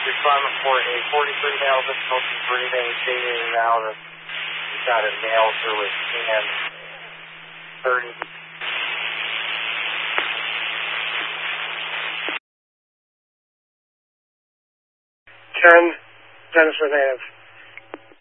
responding for a 43 male difficulty breathing, shading it out of, he's got a nail through his hand, 30. 10, Genesis Native.